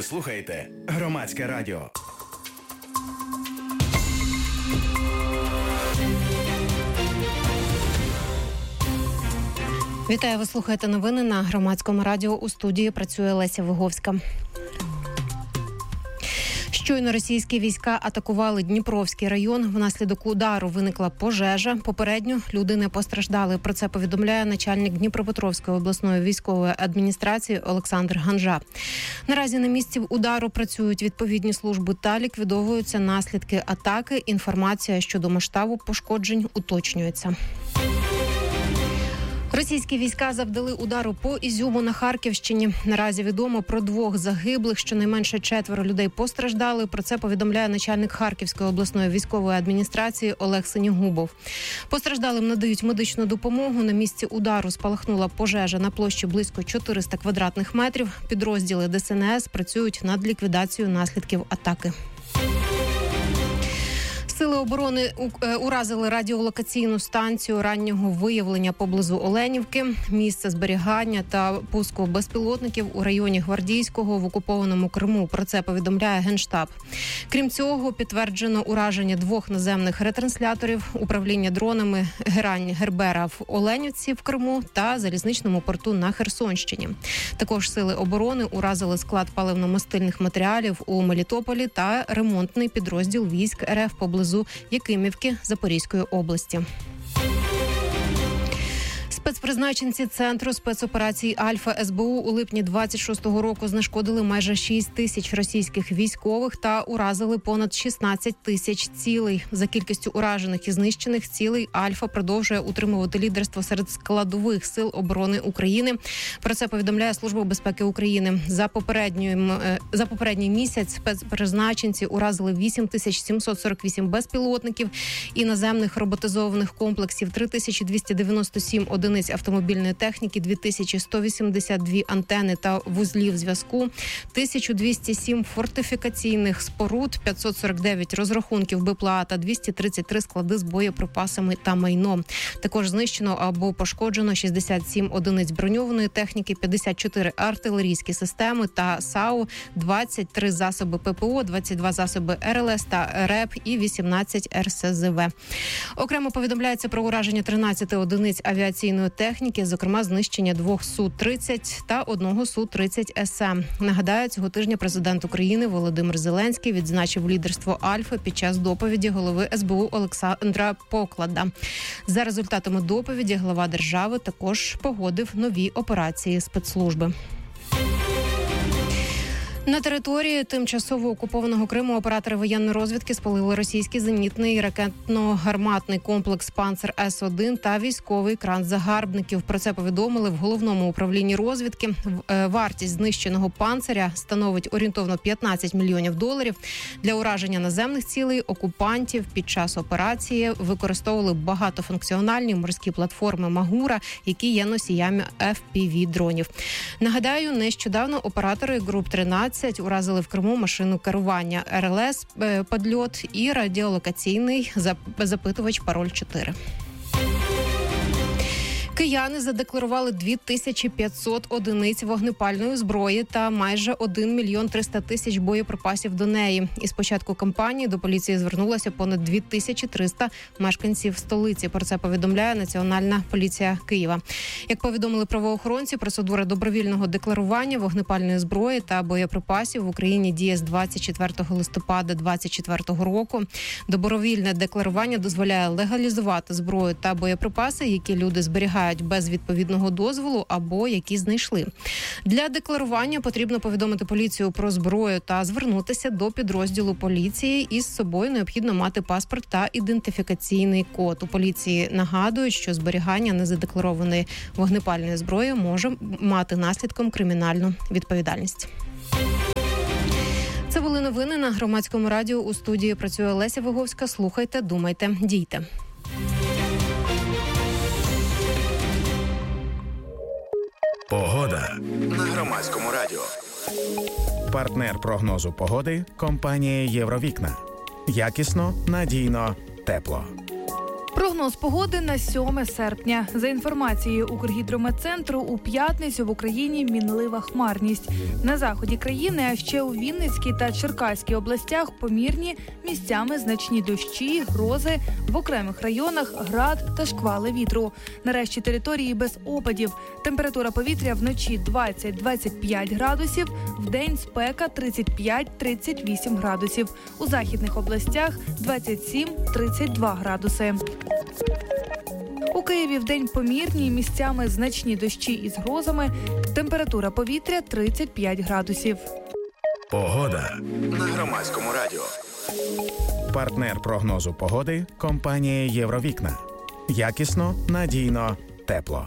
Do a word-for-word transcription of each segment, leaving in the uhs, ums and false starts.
Ви слухаєте Громадське радіо. Вітаю, ви слухаєте новини на Громадському радіо. У студії працює Леся Виговська. Щойно російські війська атакували Дніпровський район. Внаслідок удару виникла пожежа. Попередньо люди не постраждали. Про це повідомляє начальник Дніпропетровської обласної військової адміністрації Олександр Ганжа. Наразі на місці удару працюють відповідні служби та ліквідовуються наслідки атаки. Інформація щодо масштабу пошкоджень уточнюється. Російські війська завдали удару по Ізюму на Харківщині. Наразі відомо про двох загиблих, щонайменше четверо людей постраждали. Про це повідомляє начальник Харківської обласної військової адміністрації Олег Синігубов. Постраждалим надають медичну допомогу. На місці удару спалахнула пожежа на площі близько чотириста квадратних метрів. Підрозділи Де Ес En Ес працюють над ліквідацією наслідків атаки. Сили оборони уразили радіолокаційну станцію раннього виявлення поблизу Оленівки. Місце зберігання та пуску безпілотників у районі Гвардійського в окупованому Криму. Про це повідомляє Генштаб. Крім цього, підтверджено ураження двох наземних ретрансляторів, управління дронами Герань Гербера в Оленівці в Криму та залізничному порту на Херсонщині. Також сили оборони уразили склад паливно-мастильних матеріалів у Мелітополі та ремонтний підрозділ військ Ер Еф поблизу Якимівки Запорізької області. Спецпризначенці Центру спецоперацій Альфа Ес Бе У у липні двадцять шостого року знешкодили майже шість тисяч російських військових та уразили понад шістнадцять тисяч цілей. За кількістю уражених і знищених цілей Альфа продовжує утримувати лідерство серед складових сил оборони України. Про це повідомляє Служба безпеки України. За попередньою за попередній місяць спецпризначенці уразили вісім тисяч сімсот сорок вісім безпілотників і наземних роботизованих комплексів, три тисячі двісті дев'яносто сім одиниць автомобільної техніки, дві тисячі сто вісімдесят дві антени та вузлів зв'язку, тисяча двісті сім фортифікаційних споруд, п'ятсот сорок дев'ять розрахунків Бе Пе Ла та двісті тридцять три склади з боєприпасами та майном. Також знищено або пошкоджено шістдесят сім одиниць броньованої техніки, п'ятдесят чотири артилерійські системи та САУ, двадцять три засоби Пе Пе О, двадцять два засоби Ер Ел Ес та РЕП і вісімнадцять Ер Ес Зе Ве. Окремо повідомляється про ураження тринадцяти одиниць авіаційної техніки, зокрема знищення двох Су тридцять та одного Су тридцять Ес Ем. Нагадаю, цього тижня президент України Володимир Зеленський відзначив лідерство Альфи під час доповіді голови Ес Бе У Олександра Поклада. За результатами доповіді глава держави також погодив нові операції спецслужби. На території тимчасово окупованого Криму оператори воєнної розвідки спалили російський зенітний ракетно-гарматний комплекс «Панцер С один» та військовий кран загарбників. Про це повідомили в головному управлінні розвідки. Вартість знищеного «Панцеря» становить орієнтовно п'ятнадцять мільйонів доларів. Для ураження наземних цілей окупантів під час операції використовували багатофункціональні морські платформи «Магура», які є носіями Еф Пі Ві-дронів. Нагадаю, нещодавно оператори груп тринадцять уразили в Криму машину керування Ер Ел Ес «Падльот» і радіолокаційний запитувач «Пароль чотири». Кияни задекларували дві тисячі п'ятсот одиниць вогнепальної зброї та майже один мільйон триста тисяч боєприпасів до неї. Із початку кампанії до поліції звернулося понад дві тисячі триста мешканців столиці. Про це повідомляє Національна поліція Києва. Як повідомили правоохоронці, процедура добровільного декларування вогнепальної зброї та боєприпасів в Україні діє з двадцять четвертого листопада двадцять четвертого року. Добровільне декларування дозволяє легалізувати зброю та боєприпаси, які люди зберігають без відповідного дозволу або які знайшли. Для декларування потрібно повідомити поліцію про зброю та звернутися до підрозділу поліції. Із собою необхідно мати паспорт та ідентифікаційний код. У поліції нагадують, що зберігання незадекларованої вогнепальної зброї може мати наслідком кримінальну відповідальність. Це були новини на Громадському радіо. У студії працює Леся Виговська. Слухайте, думайте, дійте. Погода на Громадському радіо. Партнер прогнозу погоди – компанія «Євровікна». Якісно, надійно, тепло. Прогноз погоди на сьоме серпня. За інформацією Укргідрометцентру, у п'ятницю в Україні мінлива хмарність. На заході країни, а ще у Вінницькій та Черкаській областях помірні, місцями значні дощі, грози, в окремих районах град та шквали вітру. На решті території без опадів. Температура повітря вночі двадцять - двадцять п'ять градусів, вдень спека тридцять п'ять - тридцять вісім градусів. У західних областях двадцять сім - тридцять два градуси. У Києві вдень помірні, місцями значні дощі із грозами. Температура повітря тридцять п'ять градусів. Погода на Громадському радіо. Партнер прогнозу погоди – компанія «Євровікна». Якісно, надійно, тепло.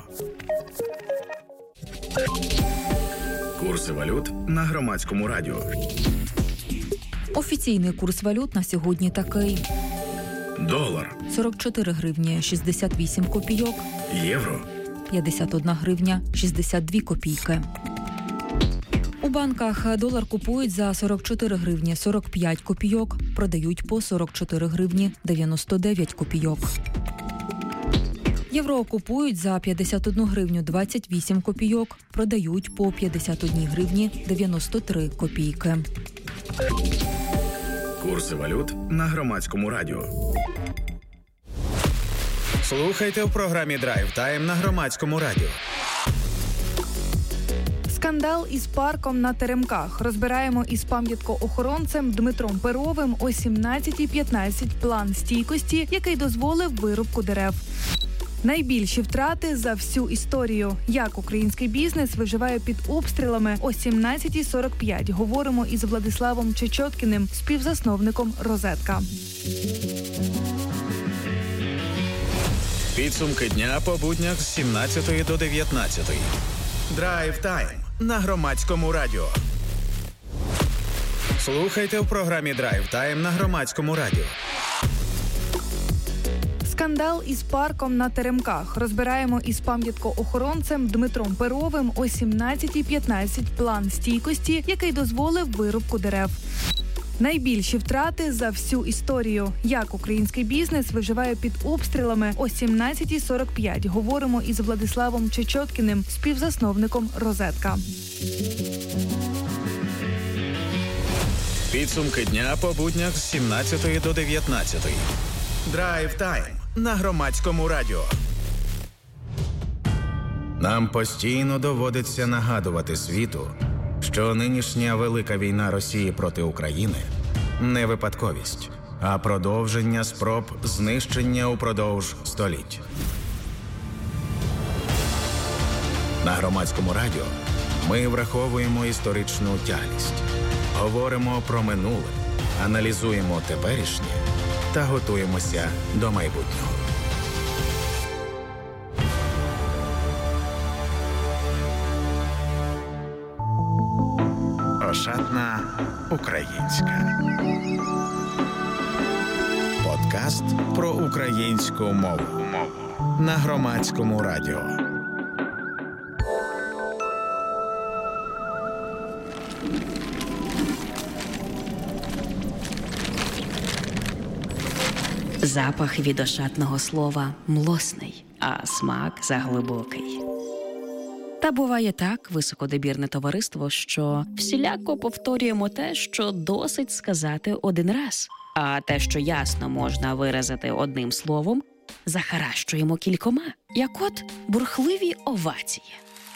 Курси валют на Громадському радіо. Офіційний курс валют на сьогодні такий. Долар сорок чотири гривні шістдесят вісім копійок. Євро п'ятдесят одна гривня шістдесят дві копійки. У банках долар купують за сорок чотири гривні сорок п'ять копійок, продають по сорок чотири гривні дев'яносто дев'ять копійок. Євро купують за п'ятдесят одну гривню двадцять вісім копійок, продають по п'ятдесят одні гривні дев'яносто три копійки. Курси валют на Громадському радіо. Слухайте в програмі «Драйв Тайм» на Громадському радіо. Скандал із парком на Теремках. Розбираємо із пам'яткоохоронцем Дмитром Перовим о сімнадцятій п'ятнадцять план стійкості, який дозволив вирубку дерев. Найбільші втрати за всю історію. Як український бізнес виживає під обстрілами о сімнадцятій сорок п'ять. Говоримо із Владиславом Чечоткіним, співзасновником «Розетка». Підсумки дня по буднях з сімнадцятої до дев'ятнадцятої. Драйв Тайм на Громадському радіо. Слухайте в програмі «Драйв Тайм» на Громадському радіо. Скандал із парком на Теремках. Розбираємо із пам'яткоохоронцем Дмитром Перовим о сімнадцятій п'ятнадцять план стійкості, який дозволив вирубку дерев. Найбільші втрати за всю історію. Як український бізнес виживає під обстрілами о сімнадцятій сорок п'ять. Говоримо із Владиславом Чечоткіним, співзасновником «Розетка». Підсумки дня по буднях з сімнадцятої до дев'ятнадцятої. Драйв Тайм на Громадському радіо. Нам постійно доводиться нагадувати світу, що нинішня велика війна Росії проти України не випадковість, а продовження спроб знищення упродовж століть. На Громадському радіо ми враховуємо історичну тяглість, говоримо про минуле, аналізуємо теперішнє та готуємося до майбутнього. Ошатна українська. Подкаст про українську мову на Громадському радіо. Запах від ошатного слова млосний, а смак заглибокий. Та буває так, високодобірне товариство, що всіляко повторюємо те, що досить сказати один раз. А те, що ясно можна виразити одним словом, захаращуємо кількома, як от бурхливі овації.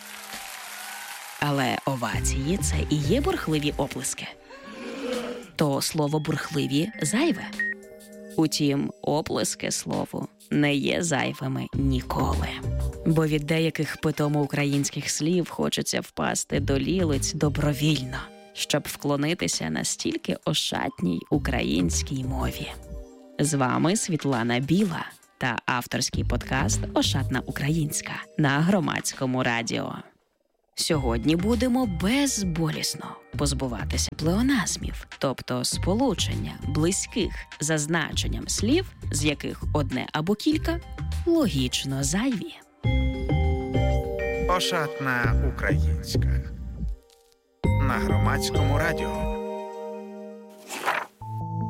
Але овації – це і є бурхливі оплески. То слово «бурхливі» зайве. Утім, оплески слову не є зайвими ніколи. Бо від деяких питомо українських слів хочеться впасти до лілиць добровільно, щоб вклонитися настільки ошатній українській мові. З вами Світлана Біла та авторський подкаст «Ошатна українська» на Громадському радіо. Сьогодні будемо безболісно позбуватися плеоназмів, тобто сполучення близьких за значенням слів, з яких одне або кілька логічно зайві. Ошатна українська на Громадському радіо.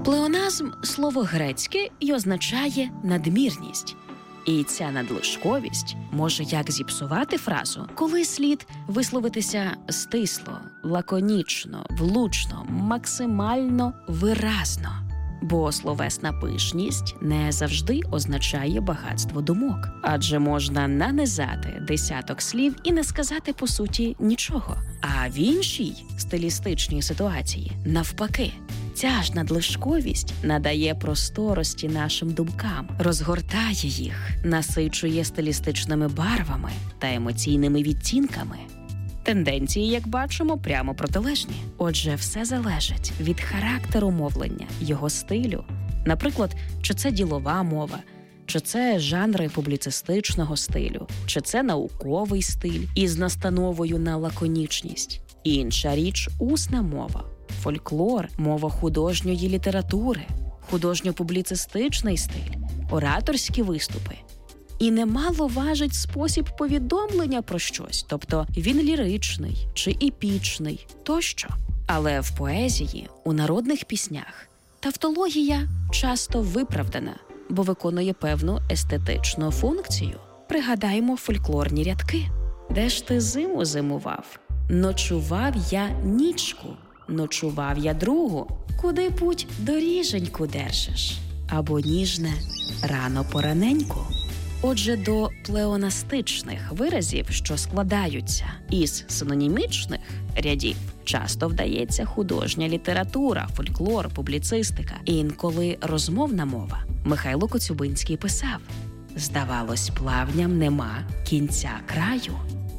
Плеоназм – слово грецьке і означає надмірність. І ця надлишковість може як зіпсувати фразу, коли слід висловитися стисло, лаконічно, влучно, максимально виразно. Бо словесна пишність не завжди означає багатство думок. Адже можна нанизати десяток слів і не сказати, по суті, нічого. А в іншій стилістичній ситуації, навпаки, ця ж надлишковість надає просторості нашим думкам, розгортає їх, насичує стилістичними барвами та емоційними відтінками. Тенденції, як бачимо, прямо протилежні. Отже, все залежить від характеру мовлення, його стилю. Наприклад, чи це ділова мова, чи це жанри публіцистичного стилю, чи це науковий стиль із настановою на лаконічність. Інша річ – усна мова, фольклор, мова художньої літератури, художньо-публіцистичний стиль, ораторські виступи. І немало важить спосіб повідомлення про щось, тобто він ліричний чи епічний, тощо. Але в поезії, у народних піснях тавтологія часто виправдана, бо виконує певну естетичну функцію. Пригадаймо фольклорні рядки. Де ж ти зиму зимував? Ночував я нічку, ночував я другу. Куди путь доріженьку держиш? Або ніжне рано пораненьку. Отже, до плеонастичних виразів, що складаються із синонімічних рядів, часто вдається художня література, фольклор, публіцистика і інколи розмовна мова. Михайло Коцюбинський писав: «Здавалось, плавням нема кінця краю».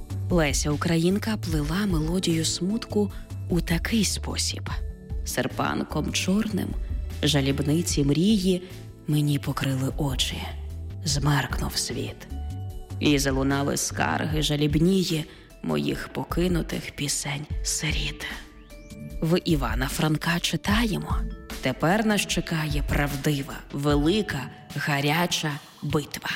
Леся Українка плела мелодію смутку у такий спосіб. Серпанком чорним жалібниці мрії мені покрили очі. Змеркнув світ, і залунали скарги жалібнії моїх покинутих пісень сиріт. В Івана Франка читаємо: «Тепер нас чекає правдива, велика, гаряча битва».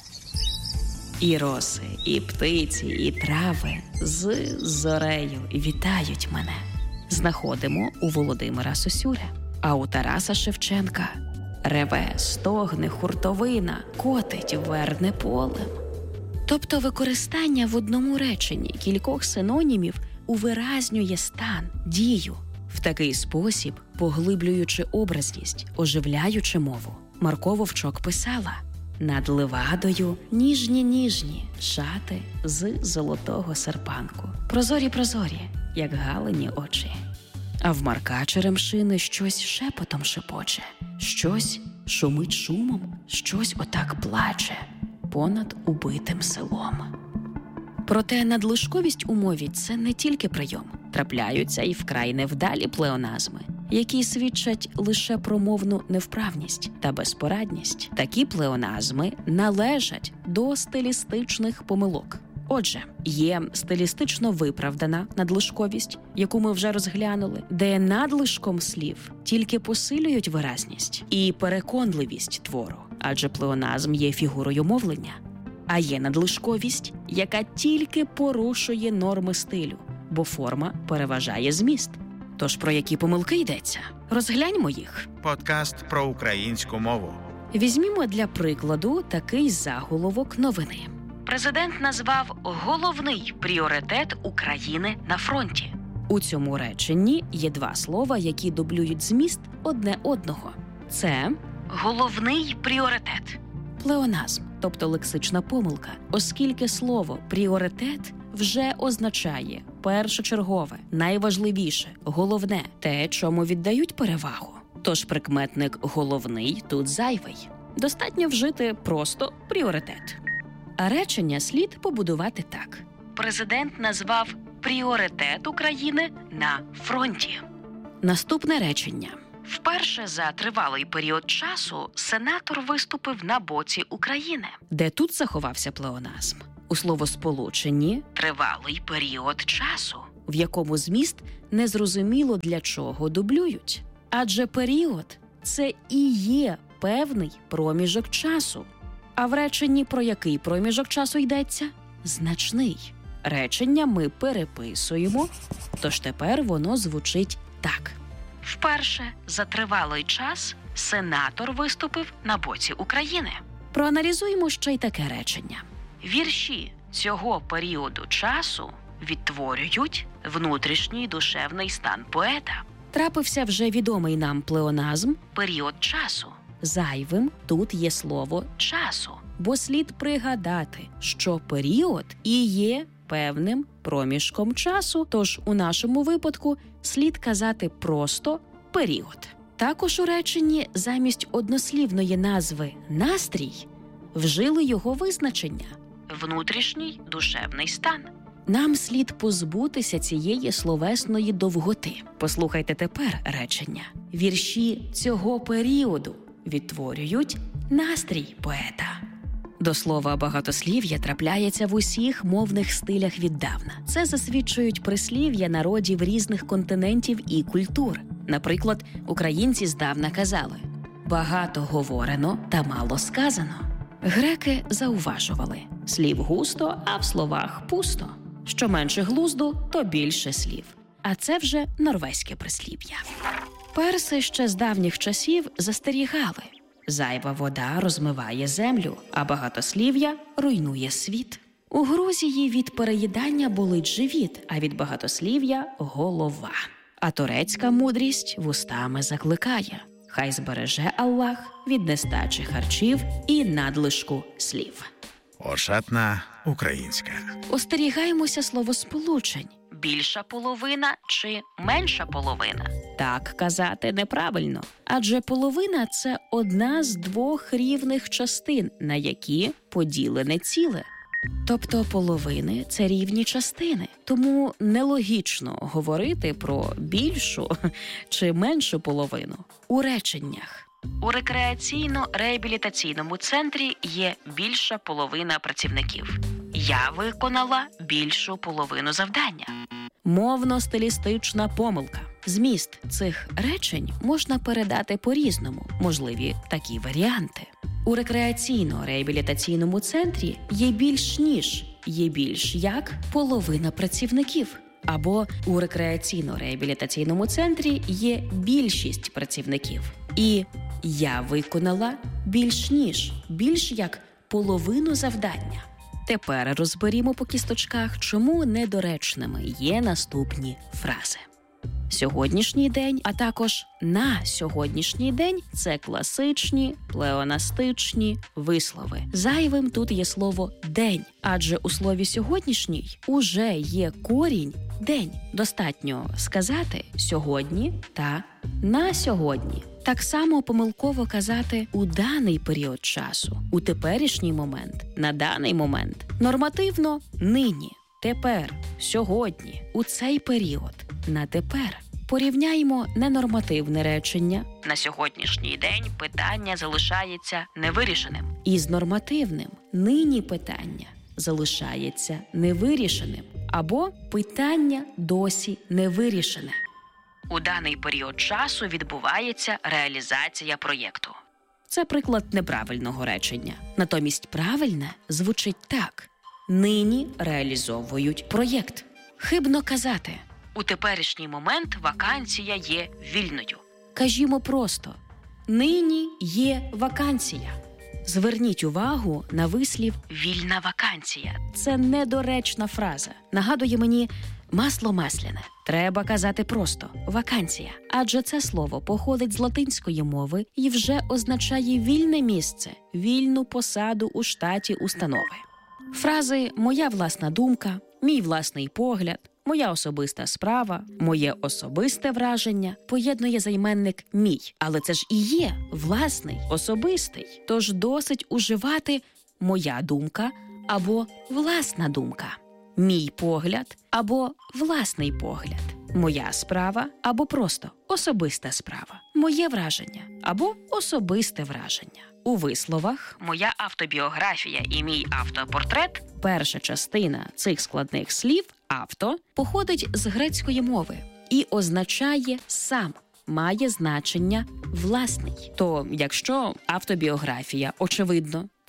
І роси, і птиці, і трави з зорею вітають мене. Знаходимо у Володимира Сосюри. А у Тараса Шевченка реве, стогне хуртовина, котить верне полем. Тобто використання в одному реченні кількох синонімів увиразнює стан, дію. В такий спосіб, поглиблюючи образність, оживляючи мову. Марко Вовчок писала: «Над левадою ніжні-ніжні шати з золотого серпанку. Прозорі-прозорі, як галині очі». А в Марка Черемшини щось шепотом шепоче, щось шумить шумом, щось отак плаче понад убитим селом. Проте надлишковість у мові – це не тільки прийом. Трапляються і вкрай невдалі плеоназми, які свідчать лише про мовну невправність та безпорадність. Такі плеоназми належать до стилістичних помилок. Отже, є стилістично виправдана надлишковість, яку ми вже розглянули, де надлишком слів тільки посилюють виразність і переконливість твору, адже плеоназм є фігурою мовлення. А є надлишковість, яка тільки порушує норми стилю, бо форма переважає зміст. Тож про які помилки йдеться? Розгляньмо їх. Подкаст про українську мову. Візьмімо для прикладу такий заголовок новини. Президент назвав головний пріоритет України на фронті. У цьому реченні є два слова, які дублюють зміст одне одного. Це головний пріоритет. Плеоназм, тобто лексична помилка, оскільки слово «пріоритет» вже означає першочергове, найважливіше, головне, те, чому віддають перевагу. Тож прикметник «головний» тут зайвий. Достатньо вжити просто «пріоритет». А речення слід побудувати так. Президент назвав пріоритет України на фронті. Наступне речення. Вперше за тривалий період часу сенатор виступив на боці України. Де тут заховався плеоназм? У словосполученні «тривалий період часу», в якому зміст незрозуміло для чого дублюють. Адже період – це і є певний проміжок часу. А в реченні про який проміжок часу йдеться? Значний. Речення ми переписуємо, тож тепер воно звучить так. Вперше за тривалий час сенатор виступив на боці України. Проаналізуємо ще й таке речення. Вірші цього періоду часу відтворюють внутрішній душевний стан поета. Трапився вже відомий нам плеоназм «період часу». Зайвим тут є слово «часу», бо слід пригадати, що період і є певним проміжком часу, тож у нашому випадку слід казати просто «період». Також у реченні замість однослівної назви «настрій» вжили його визначення – внутрішній душевний стан. Нам слід позбутися цієї словесної довготи. Послухайте тепер речення. Вірші цього періоду відтворюють настрій поета. До слова, багатослів'я трапляється в усіх мовних стилях віддавна. Це засвідчують прислів'я народів різних континентів і культур. Наприклад, українці здавна казали «багато говорено та мало сказано». Греки зауважували «слів густо, а в словах пусто». Що менше глузду, то більше слів. А це вже норвезьке прислів'я. Перси ще з давніх часів застерігали. Зайва вода розмиває землю, а багатослів'я руйнує світ. У Грузії від переїдання болить живіт, а від багатослів'я – голова. А турецька мудрість вустами закликає. Хай збереже Аллах від нестачі харчів і надлишку слів. Ошатна українська. Остерігаємося словосполучень. Більша половина чи менша половина. Так казати неправильно. Адже половина – це одна з двох рівних частин, на які поділене ціле. Тобто половини – це рівні частини. Тому нелогічно говорити про більшу чи меншу половину у реченнях. У рекреаційно-реабілітаційному центрі є більша половина працівників. Я виконала більшу половину завдання. Мовно-стилістична помилка. Зміст цих речень можна передати по-різному, можливі такі варіанти. У рекреаційно-реабілітаційному центрі є більш ніж, є більш як половина працівників. Або у рекреаційно-реабілітаційному центрі є більшість працівників. І я виконала більш ніж, більш як половину завдання. Тепер розберімо по кісточках, чому недоречними є наступні фрази. Сьогоднішній день, а також на сьогоднішній день – це класичні, плеонастичні вислови. Зайвим тут є слово «день», адже у слові «сьогоднішній» уже є корінь «день». Достатньо сказати «сьогодні» та «на сьогодні». Так само помилково казати «у даний період часу», «у теперішній момент», «на даний момент». Нормативно «нині», «тепер», «сьогодні», «у цей період», «на тепер». Порівняємо ненормативне речення «на сьогоднішній день питання залишається невирішеним» із нормативним «нині питання залишається невирішеним» або «питання досі не вирішене». У даний період часу відбувається реалізація проєкту. Це приклад неправильного речення. Натомість правильне звучить так. Нині реалізовують проєкт. Хибно казати. У теперішній момент вакансія є вільною. Кажімо просто. Нині є вакансія. Зверніть увагу на вислів «вільна вакансія». Це недоречна фраза. Нагадує мені «масло масляне». Треба казати просто «вакансія». Адже це слово походить з латинської мови і вже означає вільне місце, вільну посаду у штаті установи. Фрази «моя власна думка», «мій власний погляд», «моя особиста справа», «моє особисте враження» поєднує займенник «мій». Але це ж і є власний, особистий. Тож досить уживати «моя думка» або «власна думка», «мій погляд» або «власний погляд», «моя справа» або просто «особиста справа», «моє враження» або «особисте враження». У висловах «моя автобіографія» і «мій автопортрет» перша частина цих складних слів «авто» походить з грецької мови і означає «сам», має значення «власний». То якщо автобіографія, очевидно,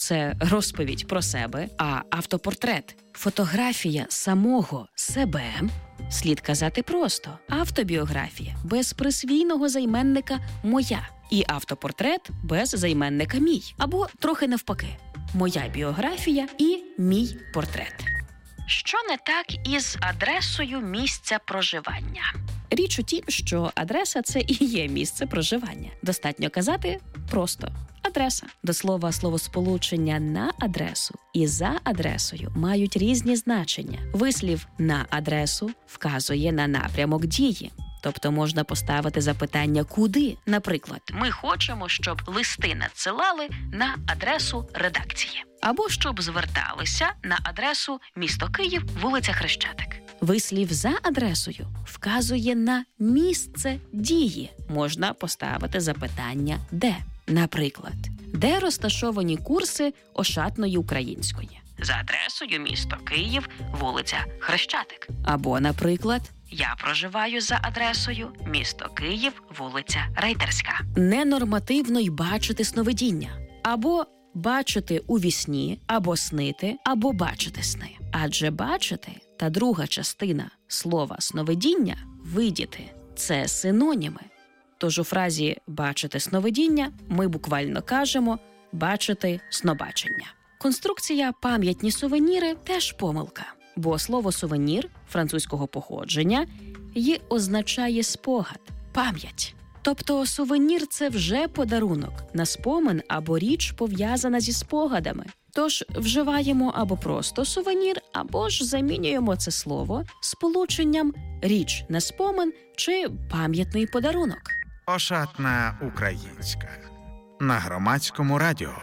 це розповідь про себе, а автопортрет – фотографія самого себе, слід казати просто автобіографія без присвійного займенника «моя» і автопортрет без займенника «мій». Або трохи навпаки – моя біографія і мій портрет. Що не так із адресою місця проживання? Річ у тім, що адреса – це і є місце проживання. Достатньо казати просто адреса. До слова, словосполучення «на адресу» і «за адресою» мають різні значення. Вислів «на адресу» вказує на напрямок дії. Тобто можна поставити запитання «куди?». Наприклад, ми хочемо, щоб листи надсилали на адресу редакції. Або щоб зверталися на адресу місто Київ, вулиця Хрещатик. Вислів «за адресою» вказує на місце дії. Можна поставити запитання «де?». Наприклад, де розташовані курси Ошатної української? За адресою місто Київ, вулиця Хрещатик. Або, наприклад, я проживаю за адресою місто Київ, вулиця Рейтерська. Ненормативно й бачити сновидіння. Або бачити у вісні, або снити, або бачити сни. Адже бачити та друга частина слова сновидіння видіти – це синоніми. Тож у фразі «бачити сновидіння» ми буквально кажемо «бачити снобачення». Конструкція «пам'ятні сувеніри» теж помилка, бо слово «сувенір» французького походження й означає спогад, пам'ять. Тобто сувенір – це вже подарунок на спомин або річ, пов'язана зі спогадами. Тож вживаємо або просто сувенір, або ж замінюємо це слово сполученням «річ на спомин» чи «пам'ятний подарунок». Ошатна українська. На Громадському радіо.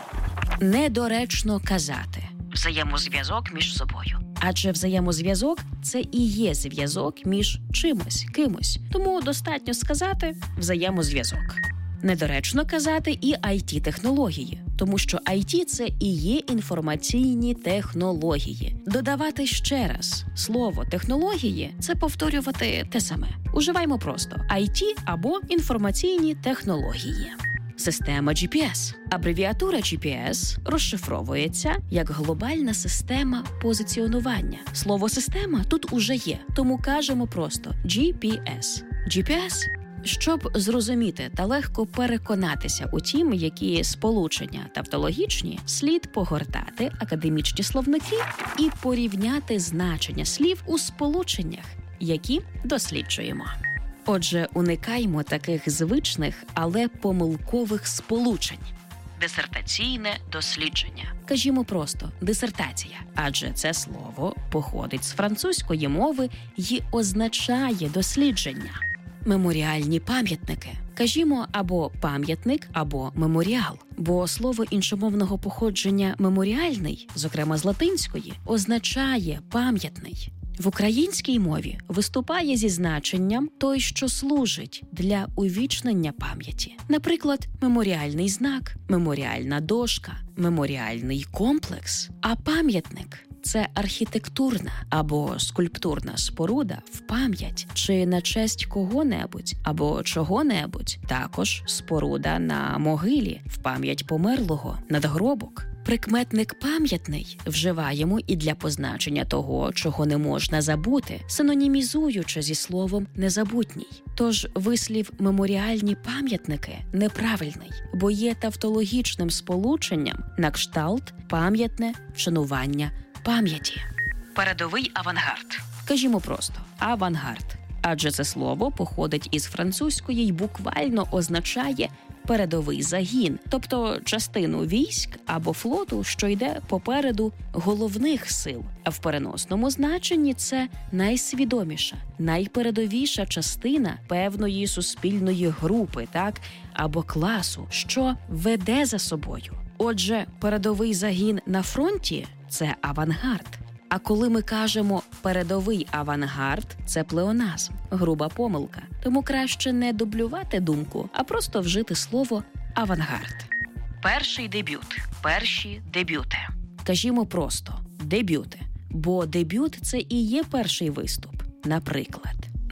Недоречно казати взаємозв'язок між собою. Адже взаємозв'язок – це і є зв'язок між чимось, кимось. Тому достатньо сказати взаємозв'язок. Недоречно казати і ай ті-технології, тому що ай ті – це і є інформаційні технології. Додавати ще раз слово «технології» – це повторювати те саме. Уживаємо просто ай ті або інформаційні технології. Система джі пі ес. Абревіатура джі пі ес розшифровується як глобальна система позиціонування. Слово «система» тут уже є, тому кажемо просто джі пі ес. джі пі ес – щоб зрозуміти та легко переконатися у тім, які сполучення тавтологічні, слід погортати академічні словники і порівняти значення слів у сполученнях, які досліджуємо. Отже, уникаймо таких звичних, але помилкових сполучень. Дисертаційне дослідження. Кажімо просто «дисертація», адже це слово походить з французької мови й означає «дослідження». Меморіальні пам'ятники. Кажімо або пам'ятник, або меморіал. Бо слово іншомовного походження «меморіальний», зокрема з латинської, означає «пам'ятний». В українській мові виступає зі значенням «той, що служить для увічнення пам'яті». Наприклад, меморіальний знак, меморіальна дошка, меморіальний комплекс. А пам'ятник – це архітектурна або скульптурна споруда в пам'ять чи на честь кого-небудь або чого-небудь. Також споруда на могилі в пам'ять померлого, надгробок. Прикметник «пам'ятний» вживаємо і для позначення того, чого не можна забути, синонімізуючи зі словом «незабутній». Тож вислів «меморіальні пам'ятники» неправильний, бо є тавтологічним сполученням на кшталт «пам'ятне вшанування пам'яті». Передовий авангард. Кажімо просто «авангард», адже це слово походить із французької й буквально означає передовий загін, тобто частину військ або флоту, що йде попереду головних сил. А в переносному значенні це найсвідоміша, найпередовіша частина певної суспільної групи, так, або класу, що веде за собою. Отже, передовий загін на фронті – це авангард. А коли ми кажемо «передовий авангард» – це плеоназм, груба помилка. Тому краще не дублювати думку, а просто вжити слово «авангард». Перший дебют, перші дебюти. Кажімо просто «дебюти», бо дебют – це і є перший виступ. Наприклад,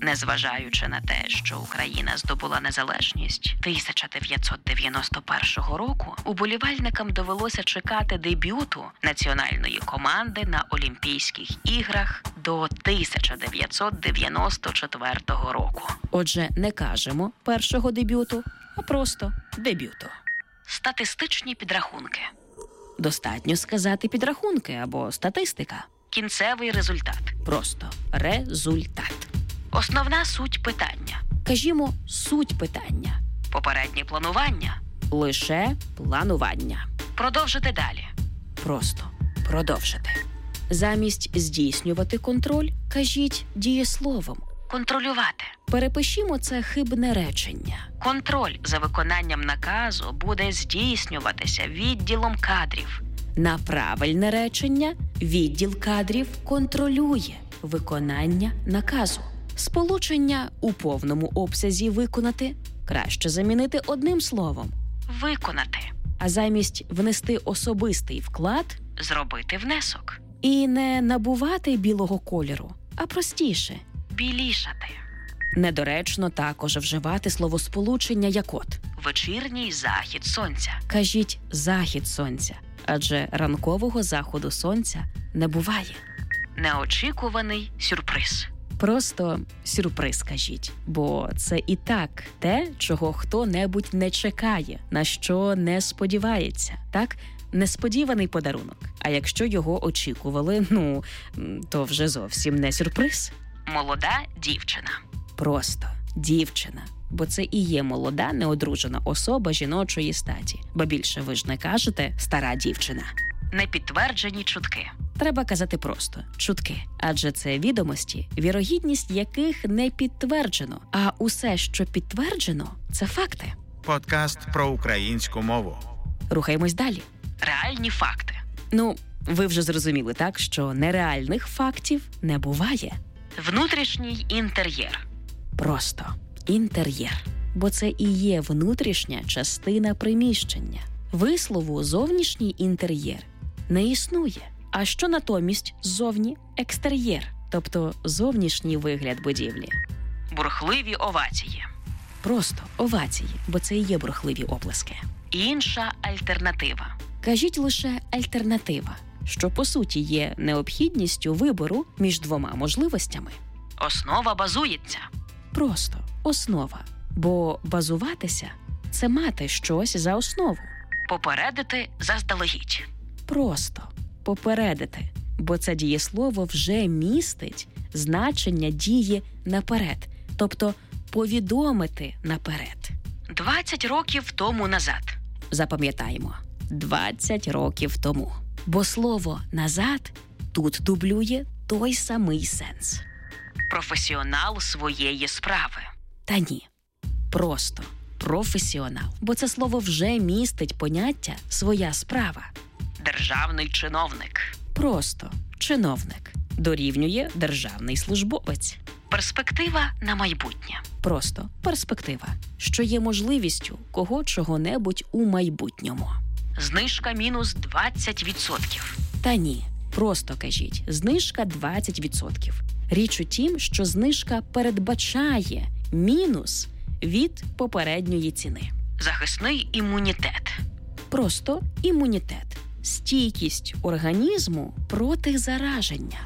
Незважаючи на те, що Україна здобула незалежність тисяча дев'ятсот дев'яносто першого року, уболівальникам довелося чекати дебюту національної команди на Олімпійських іграх до тисяча дев'ятсот дев'яносто четвертого року. Отже, не кажемо першого дебюту, а просто дебюту. Статистичні підрахунки. Достатньо сказати підрахунки або статистика. Кінцевий результат. Просто результат. Основна суть питання. Кажімо, суть питання. Попереднє планування. Лише планування. Продовжити далі. Просто продовжити. Замість здійснювати контроль, кажіть дієсловом. Контролювати. Перепишімо це хибне речення. Контроль за виконанням наказу буде здійснюватися відділом кадрів. На правильне речення відділ кадрів контролює виконання наказу. Сполучення у повному обсязі виконати краще замінити одним словом – виконати. А замість внести особистий вклад – зробити внесок. І не набувати білого кольору, а простіше – білішати. Недоречно також вживати словосполучення як от «вечірній захід сонця». Кажіть «захід сонця», адже ранкового заходу сонця не буває. Неочікуваний сюрприз. Просто сюрприз кажіть, бо це і так те, чого хто-небудь не чекає, на що не сподівається, так? Несподіваний подарунок. А якщо його очікували, ну, то вже зовсім не сюрприз. Молода дівчина. Просто дівчина. Бо це і є молода, неодружена особа жіночої статі. Ба більше ви ж не кажете «стара дівчина». Непідтверджені чутки. Треба казати просто «чутки», адже це відомості, вірогідність яких не підтверджено, а усе, що підтверджено – це факти. Подкаст про українську мову. Рухаємось далі. Реальні факти. Ну, ви вже зрозуміли, так, що нереальних фактів не буває. Внутрішній інтер'єр. Просто інтер'єр. Бо це і є внутрішня частина приміщення. Вислову «зовнішній інтер'єр» не існує. А що натомість ззовні – екстер'єр, тобто зовнішній вигляд будівлі. Бурхливі овації. Просто овації, бо це і є бурхливі оплески. Інша альтернатива. Кажіть лише альтернатива, що по суті є необхідністю вибору між двома можливостями. Основа базується. Просто основа. Бо базуватися – це мати щось за основу. Попередити заздалегідь. Просто попередити, бо це дієслово вже містить значення дії наперед, тобто повідомити наперед. двадцять років тому назад. Запам'ятаємо, двадцять років тому. Бо слово «назад» тут дублює той самий сенс. Професіонал своєї справи. Та ні, просто професіонал, бо це слово вже містить поняття «своя справа». Державний чиновник. Просто чиновник. Дорівнює державний службовець. Перспектива на майбутнє. Просто перспектива, що є можливістю кого чого-небудь у майбутньому. Знижка мінус двадцять відсотків. Та ні, просто кажіть, знижка двадцять відсотків. Річ у тім, що знижка передбачає мінус від попередньої ціни. Захисний імунітет. Просто імунітет. Стійкість організму проти зараження.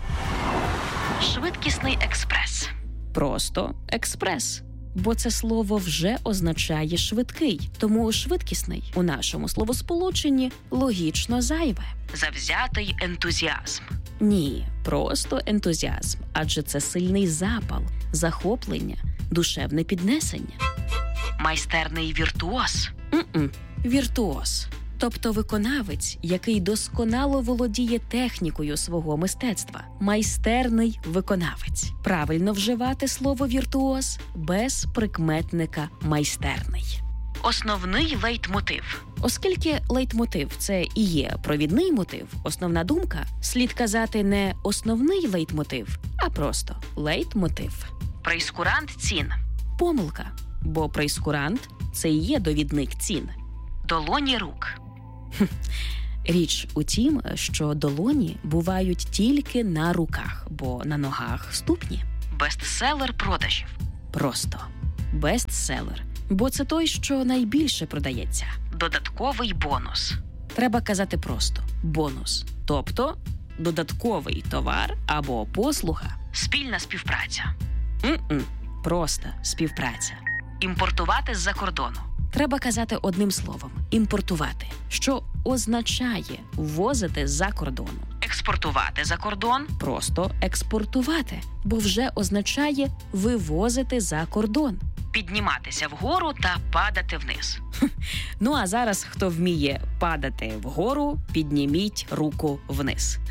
Швидкісний експрес. Просто експрес. Бо це слово вже означає швидкий, тому швидкісний у нашому словосполученні логічно зайве. Завзятий ентузіазм. Ні, просто ентузіазм, адже це сильний запал, захоплення, душевне піднесення. Майстерний віртуоз. М-м, віртуоз. Тобто виконавець, який досконало володіє технікою свого мистецтва. Майстерний виконавець. Правильно вживати слово «віртуоз» без прикметника «майстерний». Основний лейтмотив. Оскільки лейтмотив – це і є провідний мотив, основна думка, слід казати не «основний лейтмотив», а просто «лейтмотив». Прейскурант цін. Помилка, бо прейскурант – це і є довідник цін. Долоні рук. Річ у тім, що долоні бувають тільки на руках, бо на ногах – ступні. Бестселер продажів. Просто. Бестселер. Бо це той, що найбільше продається. Додатковий бонус. Треба казати просто бонус. Тобто додатковий товар або послуга. Спільна співпраця. М-м. Просто співпраця. Імпортувати з-за кордону. Треба казати одним словом – імпортувати, що означає ввозити з-за кордону. Експортувати за кордон – просто експортувати, бо вже означає вивозити за кордон. Підніматися вгору та падати вниз. Ну а зараз, хто вміє падати вгору, підніміть руку вниз.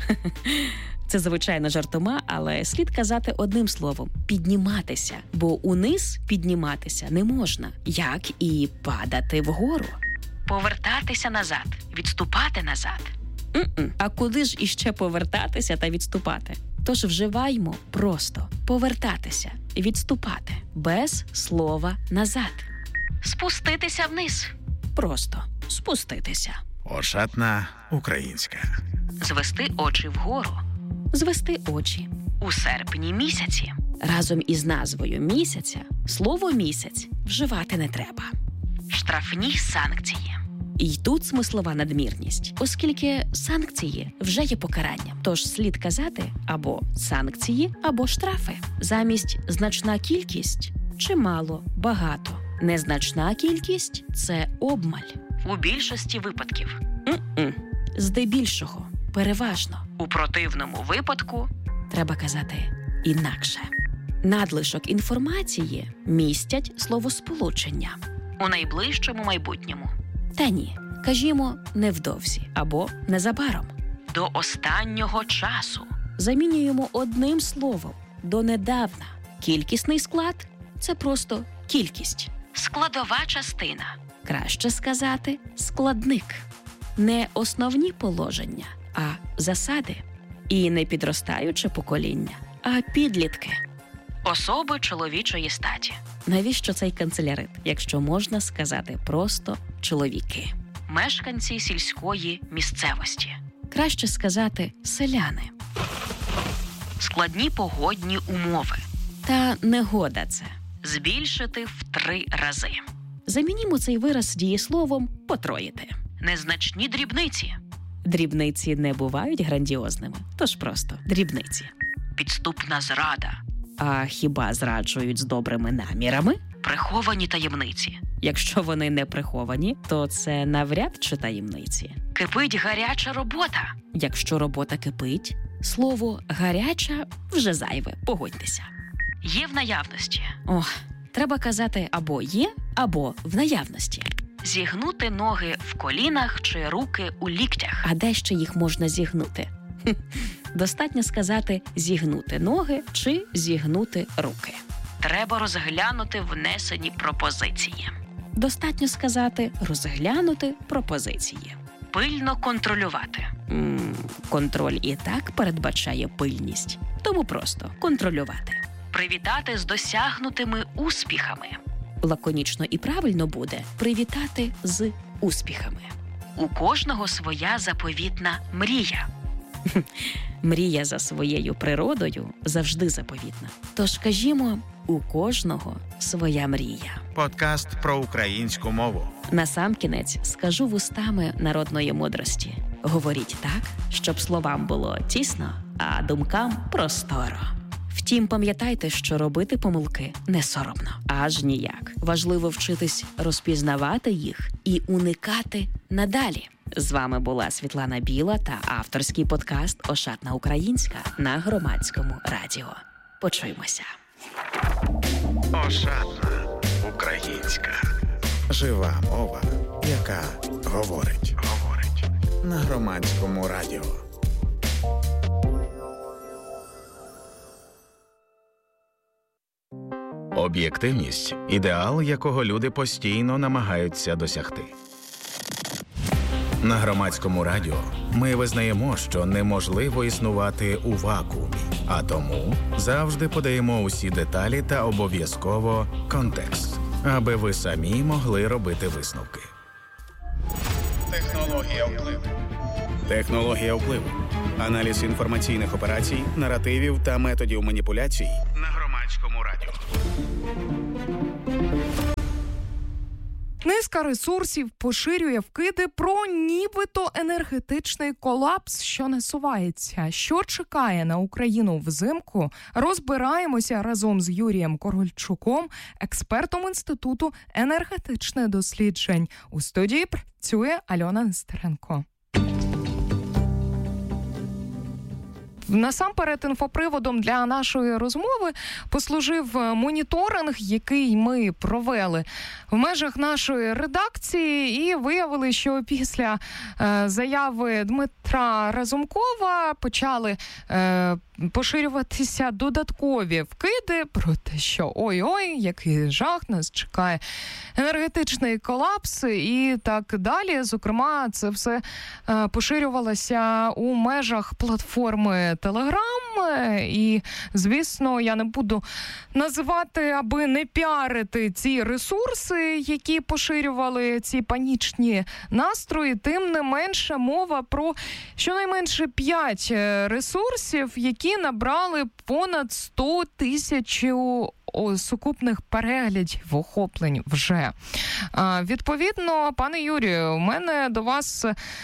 Це, звичайно, жартома, але слід казати одним словом – підніматися. Бо униз підніматися не можна, як і падати вгору. Повертатися назад, відступати назад. М-м. А куди ж іще повертатися та відступати? Тож вживаймо просто повертатися, відступати, без слова назад. Спуститися вниз. Просто спуститися. Ошатна українська. Звести очі вгору. Звести очі. У серпні місяці. Разом із назвою місяця слово «місяць» вживати не треба. Штрафні санкції. І тут смислова надмірність, оскільки санкції вже є покаранням. Тож слід казати або санкції, або штрафи. Замість значна кількість чи мало, багато. Незначна кількість – це обмаль. У більшості випадків. М-м. Здебільшого, переважно. У противному випадку треба казати інакше. Надлишок інформації містять словосполучення. У найближчому майбутньому. Та ні, кажімо невдовзі або незабаром. До останнього часу. Замінюємо одним словом – донедавна. Кількісний склад – це просто кількість. Складова частина. Краще сказати – складник. Не основні положення, а засади. І не підростаюче покоління, а підлітки. Особи чоловічої статі. Навіщо цей канцелярит, якщо можна сказати просто чоловіки? Мешканці сільської місцевості. Краще сказати селяни. Складні погодні умови. Та негода це. Збільшити в три рази. Замінімо цей вираз дієсловом «потроїти». Незначні дрібниці. Дрібниці не бувають грандіозними, тож просто дрібниці. Підступна зрада. А хіба зраджують з добрими намірами? Приховані таємниці. Якщо вони не приховані, то це навряд чи таємниці. Кипить гаряча робота. Якщо робота кипить, слово «гаряча» вже зайве, погодьтеся. Є в наявності. Ох, треба казати або є, або в наявності. Зігнути ноги в колінах чи руки у ліктях. А де ще їх можна зігнути? Достатньо сказати «зігнути ноги» чи «зігнути руки». Треба розглянути внесені пропозиції. Достатньо сказати «розглянути пропозиції». Пильно контролювати. М-м, контроль і так передбачає пильність, тому просто контролювати. Привітати з досягнутими успіхами. Лаконічно і правильно буде привітати з успіхами. У кожного своя заповітна мрія. Мрія за своєю природою завжди заповітна. Тож, кажімо, у кожного своя мрія. Подкаст про українську мову. Насамкінець скажу вустами народної мудрості. Говоріть так, щоб словам було тісно, а думкам просторо. Втім, пам'ятайте, що робити помилки не соромно. Аж ніяк. Важливо вчитись розпізнавати їх і уникати надалі. З вами була Світлана Біла та авторський подкаст «Ошатна українська» на Громадському радіо. Почуємося. Ошатна українська. Жива мова, яка говорить. Говорить. На Громадському радіо. Об'єктивність – ідеал, якого люди постійно намагаються досягти. На Громадському радіо ми визнаємо, що неможливо існувати у вакуумі, а тому завжди подаємо усі деталі та обов'язково контекст, аби ви самі могли робити висновки. Технологія впливу. Технологія впливу. Аналіз інформаційних операцій, наративів та методів маніпуляцій на Громадському. Громадському радіо. Низка ресурсів поширює вкиди про нібито енергетичний колапс, що насувається. Що чекає на Україну взимку? Розбираємося разом з Юрієм Корольчуком, експертом Інституту енергетичних досліджень. У студії працює Альона Нестеренко. Насамперед інфоприводом для нашої розмови послужив моніторинг, який ми провели в межах нашої редакції, і виявили, що після е, заяви Дмитра Разумкова почали е, поширюватися додаткові вкиди про те, що ой-ой, який жах, нас чекає енергетичний колапс і так далі. Зокрема, це все е, поширювалося у межах платформи Телеграм, і, звісно, я не буду називати, аби не піарити ці ресурси, які поширювали ці панічні настрої. Тим не менше, мова про щонайменше п'ять ресурсів, які набрали понад сто тисяч сукупних переглядів, охоплень вже. А, відповідно, пане Юрію, у мене до вас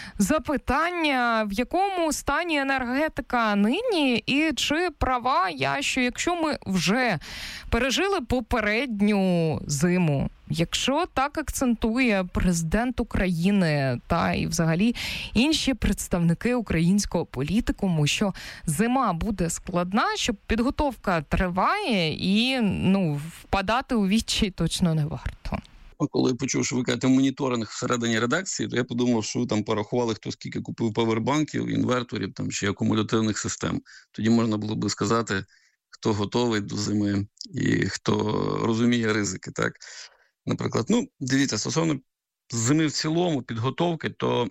запитання, в якому стані енергетика нині, і чи права я, що якщо ми вже пережили попередню зиму, якщо так акцентує президент України та і взагалі інші представники українського політикуму, що зима буде складна, що підготовка триває і, ну, впадати у відчай точно не варто. Коли я почув, що ви кажете моніторинг всередині редакції, то я подумав, що ви там порахували, хто скільки купив павербанків, інверторів там, чи акумулятивних систем. Тоді можна було би сказати, хто готовий до зими і хто розуміє ризики, так? Наприклад, ну, дивіться, стосовно зими в цілому, підготовки, то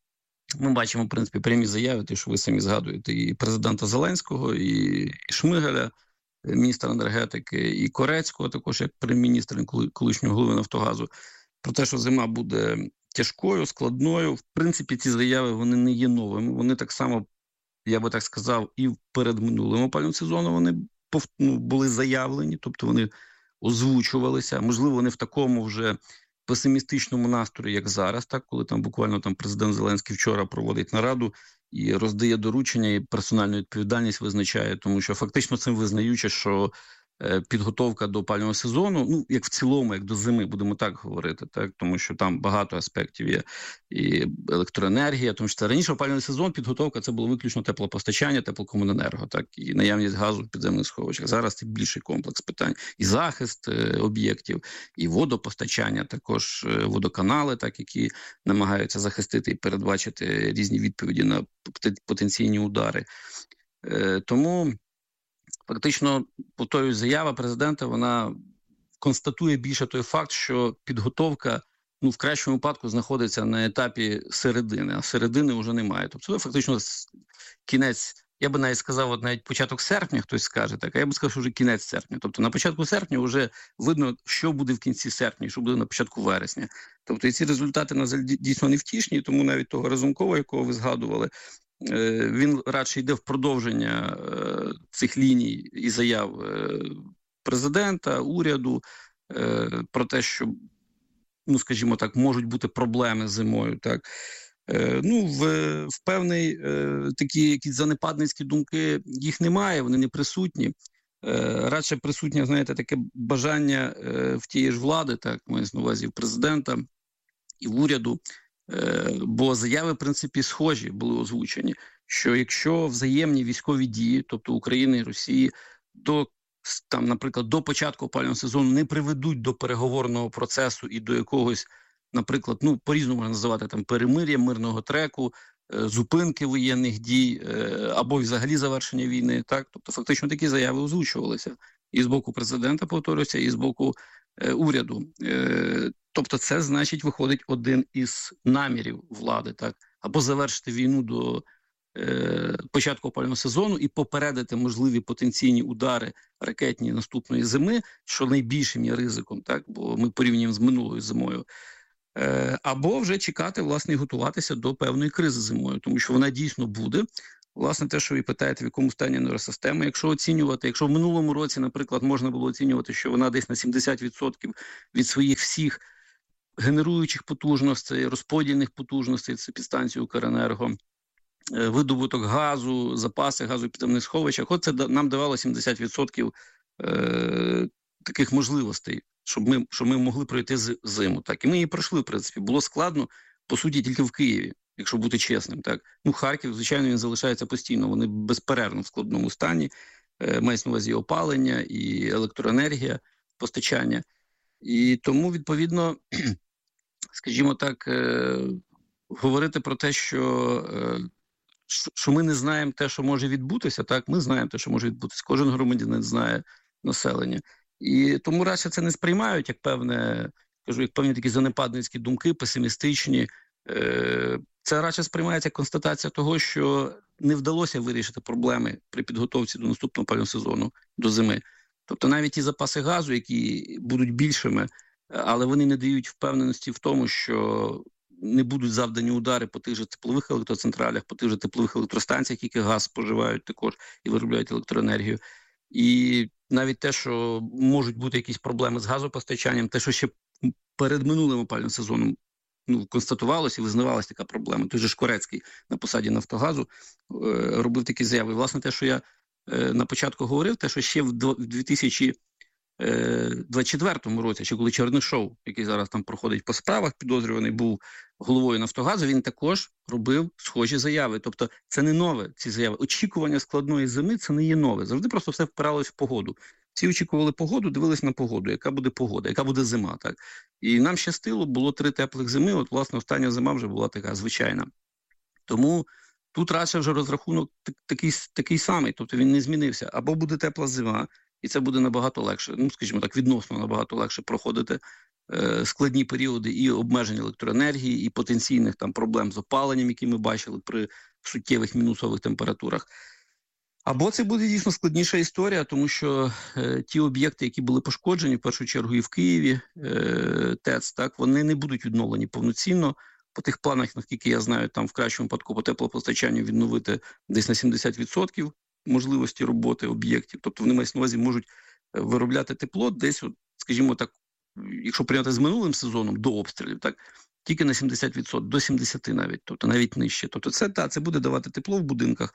ми бачимо, в принципі, прямі заяви, те, що ви самі згадуєте, і президента Зеленського, і, і Шмигаля, міністра енергетики, і Корецького, також як прем'єр-міністра колишнього голови Нафтогазу, про те, що зима буде тяжкою, складною. В принципі, ці заяви, вони не є новими. Вони так само, я би так сказав, і перед минулим опалювальним сезоном вони ну, були заявлені, тобто вони озвучувалися, можливо, не в такому вже песимістичному настрої, як зараз, так, коли там буквально там президент Зеленський вчора проводить нараду і роздає доручення, і персональну відповідальність визначає, тому що фактично цим визнаючи, що е, підготовка до опалювального сезону, ну, як в цілому, як до зими, будемо так говорити, так, тому що там багато аспектів є, і електроенергія, тому що це раніше опалювальний сезон, підготовка, це було виключно теплопостачання, теплокомуненерго, так, і наявність газу в підземних сховищах. Зараз це більший комплекс питань. І захист е, об'єктів, і водопостачання, також е, водоканали, так, які намагаються захистити і передбачити різні відповіді на потенційні удари. Е, тому фактично, повторюю, заява президента, вона констатує більше той факт, що підготовка, ну, в кращому випадку знаходиться на етапі середини, а середини вже немає. Тобто, це фактично кінець, я би навіть сказав, от навіть початок серпня, хтось скаже, так, а я би сказав, що вже кінець серпня. Тобто, на початку серпня вже видно, що буде в кінці серпня, що буде на початку вересня. Тобто, і ці результати, на жаль, дійсно невтішні, тому навіть того Разумкова, якого ви згадували, він радше йде в продовження е, цих ліній і заяв е, президента, уряду е, про те, що, ну, скажімо так, можуть бути проблеми з зимою. Так. Е, ну, в, в певний е, такі якісь занепадницькі думки їх немає, вони не присутні. Е, радше присутнє, знаєте, таке бажання е, в тієї ж влади, так, маю на увазі в президента і в уряду, бо заяви, в принципі, схожі були озвучені, що якщо взаємні військові дії, тобто України і Росії, до, там, наприклад, до початку опалювального сезону не приведуть до переговорного процесу і до якогось, наприклад, ну, по-різному можна називати, там, перемир'я, мирного треку, зупинки воєнних дій або взагалі завершення війни, так? Тобто фактично такі заяви озвучувалися і з боку президента, повторюся, і з боку е, уряду. Е, тобто це, значить, виходить один із намірів влади, так? Або завершити війну до е, початку опалювального сезону і попередити можливі потенційні удари ракетні наступної зими, що найбільшим є ризиком, так? Бо ми порівнюємо з минулою зимою. Або вже чекати, власне, і готуватися до певної кризи зимою, тому що вона дійсно буде. власне, те, що ви питаєте, в якому стані енергосистема. Якщо оцінювати, якщо в минулому році, наприклад, можна було оцінювати, що вона десь на сімдесят відсотків від своїх всіх генеруючих потужностей, розподільних потужностей, це підстанції Укренерго, видобуток газу, запаси газу в підземних сховищах, от це нам давало сімдесят відсотків е, таких можливостей, щоб ми, щоб ми могли пройти зиму. Так. І ми її пройшли, в принципі. Було складно, по суті, тільки в Києві, якщо бути чесним. Так. Ну, Харків, звичайно, він залишається постійно. Вони безперервно в складному стані. Е, мається на увазі опалення і електроенергія, постачання. І тому, відповідно, скажімо так, е, говорити про те, що, е, що ми не знаємо те, що може відбутися, так, ми знаємо те, що може відбутися. Кожен громадянин знає населення. І тому радше це не сприймають, як певне, кажу, як певні такі занепадницькі думки, песимістичні. Е, це радше сприймається як констатація того, що не вдалося вирішити проблеми при підготовці до наступного опалювального сезону, до зими. Тобто навіть ті запаси газу, які будуть більшими, але вони не дають впевненості в тому, що не будуть завдані удари по тих же теплових електроцентралях, по тих же теплових електростанціях, які газ споживають також і виробляють електроенергію. І навіть те, що можуть бути якісь проблеми з газопостачанням, те, що ще перед минулим опалювальним сезоном ну, констатувалося і визнавалася така проблема. Той же Шкорецький на посаді Нафтогазу е, робив такі заяви. І, власне, те, що я е, на початку говорив, те, що ще в дві тисячі двадцять четвертому році, ще коли Чернишов, який зараз там проходить по справах, підозрюваний був головою Нафтогазу, він також робив схожі заяви. Тобто це не нове, ці заяви. Очікування складної зими – це не є нове. Завжди просто все впиралось в погоду. Всі очікували погоду, дивились на погоду, яка буде погода, яка буде зима. Так? І нам щастило, було три теплих зими, от, власне, остання зима вже була така звичайна. Тому тут радше вже розрахунок такий, такий самий, тобто він не змінився. Або буде тепла зима, і це буде набагато легше, ну, скажімо так, відносно набагато легше проходити е, складні періоди і обмежень електроенергії, і потенційних там проблем з опаленням, які ми бачили при суттєвих мінусових температурах. Або це буде дійсно складніша історія, тому що е, ті об'єкти, які були пошкоджені, в першу чергу і в Києві, е, ТЕЦ, так, вони не будуть відновлені повноцінно. По тих планах, наскільки я знаю, там в кращому випадку по теплопостачанню відновити десь на сімдесят відсотків можливості роботи об'єктів. Тобто вони, мають на увазі, можуть виробляти тепло десь, от, скажімо так, якщо прийняти з минулим сезоном до обстрілів, так, тільки на сімдесят відсотків, до сімдесят навіть, тобто навіть нижче. Тобто це, та, це буде давати тепло в будинках,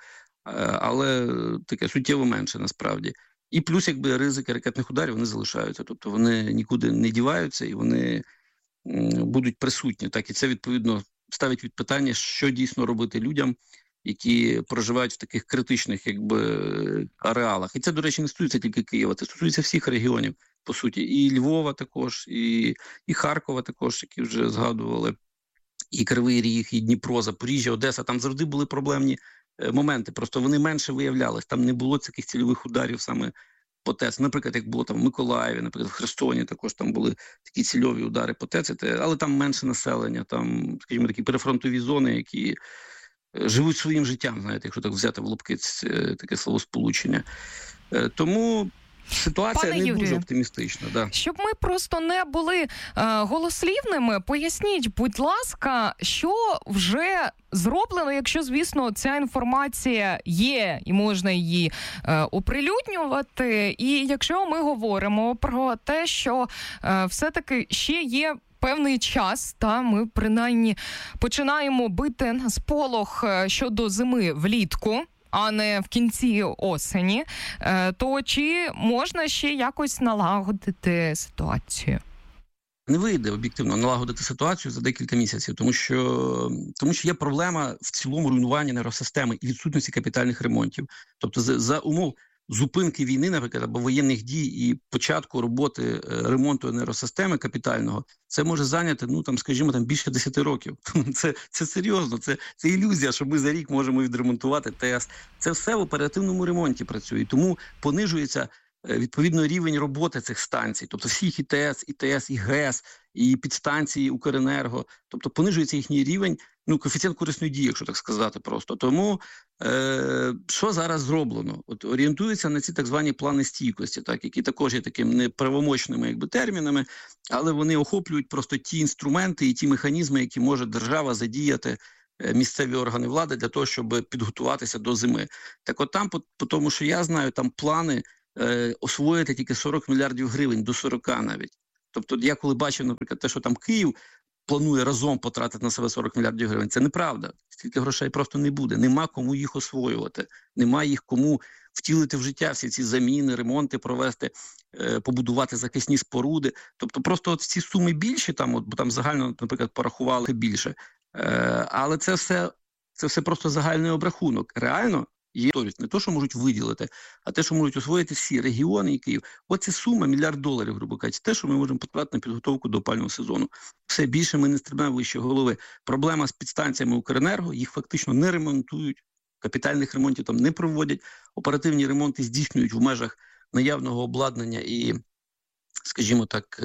але таке суттєво менше насправді. І плюс, якби, ризики ракетних ударів, вони залишаються. Тобто вони нікуди не діваються і вони будуть присутні. Так, і це, відповідно, ставить під питання, що дійсно робити людям, які проживають в таких критичних, якби, ареалах. І це, до речі, не стосується тільки Києва, це стосується всіх регіонів, по суті. І Львова також, і, і Харкова також, які вже згадували, і Кривий Ріг, і Дніпро, Запоріжжя, Одеса. Там завжди були проблемні моменти, просто вони менше виявлялись. Там не було таких цільових ударів саме по ТЕЦ. Наприклад, як було там в Миколаєві, наприклад, в Херсоні також там були такі цільові удари по ТЕЦ, але там менше населення, там, скажімо, такі перефронтові зони, які живуть своїм життям, знаєте, якщо так взяти в лапки таке словосполучення. Тому ситуація Пане не Юрію, дуже оптимістична. Да. Щоб ми просто не були е, голослівними, поясніть, будь ласка, що вже зроблено, якщо, звісно, ця інформація є і можна її е, оприлюднювати. І якщо ми говоримо про те, що е, все-таки ще є певний час, та ми принаймні починаємо бити на сполох щодо зими влітку, а не в кінці осені, то чи можна ще якось налагодити ситуацію? Не вийде об'єктивно налагодити ситуацію за декілька місяців, тому що, тому що є проблема в цілому руйнування енергосистеми і відсутності капітальних ремонтів. Тобто за, за умов зупинки війни, наприклад, або воєнних дій і початку роботи ремонту енергосистеми капітального, це може зайняти, ну там, скажімо, там більше десяти років. Це, це серйозно, це, це ілюзія, що ми за рік можемо відремонтувати ТЕС. Це все в оперативному ремонті працює, і тому понижується відповідно рівень роботи цих станцій, тобто всіх і ТЕС, і ТЕС, і ГЕС, і підстанції Укренерго, тобто понижується їхній рівень, ну, коефіцієнт корисної дії, якщо так сказати просто. Тому е, що зараз зроблено? От орієнтуються на ці так звані плани стійкості, так, які також є такими неправомочними, якби, термінами, але вони охоплюють просто ті інструменти і ті механізми, які може держава задіяти місцеві органи влади для того, щоб підготуватися до зими. Так от там, по, по тому, що я знаю, там плани е, освоїти тільки сорок мільярдів гривень, до сорок навіть. Тобто я коли бачив, наприклад, те, що там Київ планує разом потратити на себе сорок мільярдів гривень, це неправда. Стільки грошей просто не буде. Нема кому їх освоювати. Нема їх кому втілити в життя всі ці заміни, ремонти провести, е, побудувати захисні споруди. Тобто просто от ці суми більші, там, от, бо там загально, наприклад, порахували більше. Е, але це все, це все просто загальний обрахунок. Реально є не те, що можуть виділити, а те, що можуть освоїти всі регіони і Київ. Оця сума, мільярд доларів, грубо кажучи, те, що ми можемо потратити на підготовку до опалювального сезону. Все більше ми не стрибнемо вище голови. Проблема з підстанціями Укренерго, їх фактично не ремонтують, капітальних ремонтів там не проводять, оперативні ремонти здійснюють в межах наявного обладнання і, скажімо так,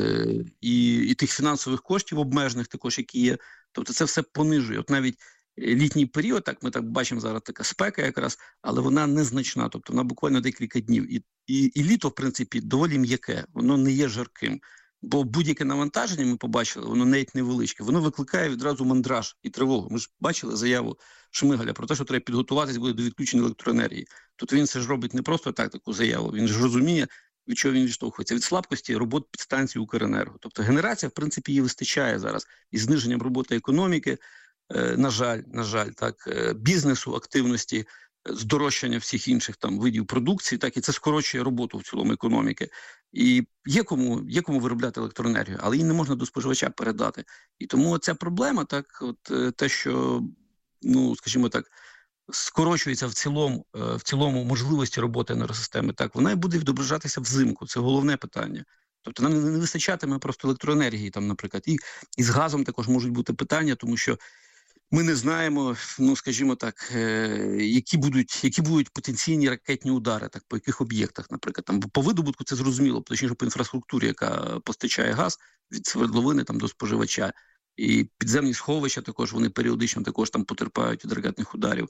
і, і тих фінансових коштів обмежених також, які є. Тобто це все понижує. От навіть літній період, так ми так бачимо зараз, така спека якраз, але вона незначна, тобто вона буквально декілька днів. І, і, і літо, в принципі, доволі м'яке, воно не є жарким. Бо будь-яке навантаження, ми побачили, воно навіть невеличке, воно викликає відразу мандраж і тривогу. Ми ж бачили заяву Шмигаля про те, що треба підготуватись буде до відключення електроенергії. Тут він це ж робить не просто так, таку заяву, він ж розуміє, від чого він відштовхується. Від слабкості робот підстанції Укренерго. Тобто генерація, в принципі, її вистачає зараз. Із зниженням роботи економіки, е, на жаль, на жаль, так, е, бізнесу, активності, здорожчання всіх інших там видів продукції, так, і це скорочує роботу в цілому економіки. І є кому, є кому виробляти електроенергію, але її не можна до споживача передати. І тому ця проблема, так, от те, що, ну, скажімо так, скорочується в цілому, в цілому можливості роботи енергосистеми, так, вона і буде відображатися взимку. Це головне питання. Тобто нам не вистачатиме просто електроенергії, там, наприклад, і, і з газом також можуть бути питання, тому що ми не знаємо, ну, скажімо так, е, які будуть, які будуть потенційні ракетні удари, так, по яких об'єктах, наприклад. Там, по видобутку це зрозуміло, точніше по інфраструктурі, яка постачає газ від свердловини там, до споживача. І підземні сховища також, вони періодично також там потерпають від ракетних ударів.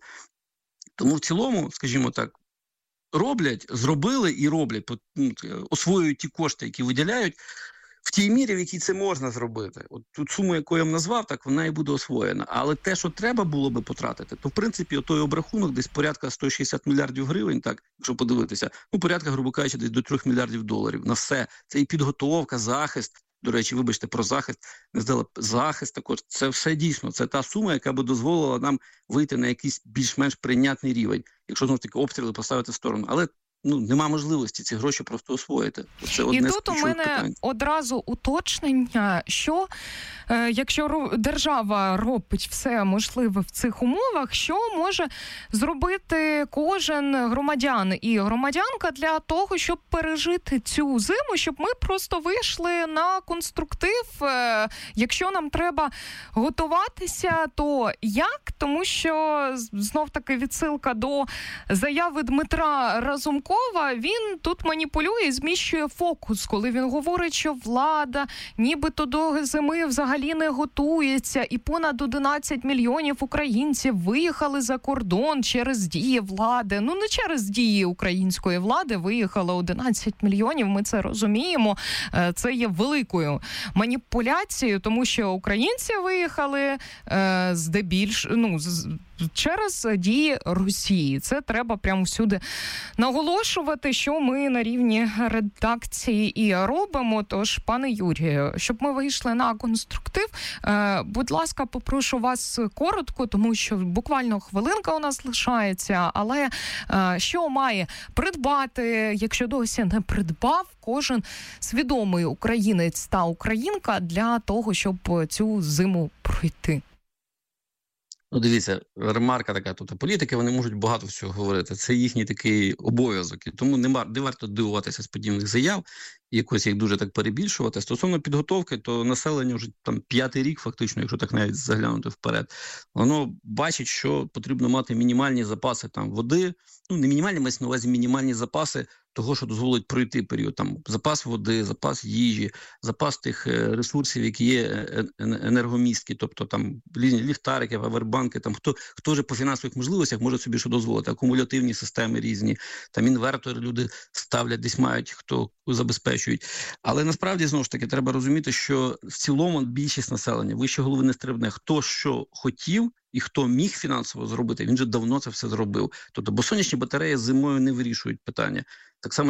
Тому в цілому, скажімо так, роблять, зробили і роблять, ну, освоюють ті кошти, які виділяють, в тій мірі, в якій це можна зробити. От ту суму, яку я вам назвав, так вона і буде освоєна. Але те, що треба було би потратити, то в принципі той обрахунок десь порядка сто шістдесят мільярдів гривень, так, якщо подивитися, ну порядка, грубо кажучи, десь до трьох мільярдів доларів на все. Це і підготовка, захист. До речі, вибачте, про захист, не здала захист також. Це все дійсно, це та сума, яка би дозволила нам вийти на якийсь більш-менш прийнятний рівень, якщо, знову ж таки, обстріли поставити в сторону. Але ну, нема можливості ці гроші просто освоїти. Це одне І з тут у мене питань. одразу уточнення, що е, якщо держава робить все можливе в цих умовах, що може зробити кожен громадян і громадянка для того, щоб пережити цю зиму, щоб ми просто вийшли на конструктив. Е, якщо нам треба готуватися, то як? Тому що, знов-таки, відсилка до заяви Дмитра Разумкова, він тут маніпулює і зміщує фокус, коли він говорить, що влада нібито до зими взагалі не готується, і понад одинадцять мільйонів українців виїхали за кордон через дії влади. Ну, не через дії української влади виїхало одинадцять мільйонів, ми це розуміємо. Це є великою маніпуляцією, тому що українці виїхали е, здебільш, ну, з, через дії Росії. Це треба прямо всюди наголошувати, що ми на рівні редакції і робимо. Тож, пане Юрію, щоб ми вийшли на конструктив, е, будь ласка, попрошу вас коротко, тому що буквально хвилинка у нас лишається, але е, що має придбати, якщо досі не придбав, кожен свідомий українець та українка для того, щоб цю зиму пройти? Ну, дивіться, ремарка така, тут політики, вони можуть багато всього говорити. Це їхній такий обов'язок. І тому не, вар, не варто дивуватися з подібних заяв, і якось їх дуже так перебільшувати. Стосовно підготовки, то населення вже там п'ятий рік, фактично, якщо так навіть заглянути вперед, воно бачить, що потрібно мати мінімальні запаси там води, ну, не мінімальні, мається на увазі мінімальні запаси того, що дозволить пройти період. Там запас води, запас їжі, запас тих ресурсів, які є енергомісткі, тобто там ліхтарики, павербанки, там хто, хто вже по фінансових можливостях може собі що дозволити, акумулятивні системи різні, там інвертори люди ставлять, десь мають, хто забезпечують. Але насправді, знову ж таки, треба розуміти, що в цілому більшість населення, вище голови не стрибне, хто що хотів, і хто міг фінансово зробити, він же давно це все зробив. Тобто, бо сонячні батареї зимою не вирішують питання. Так само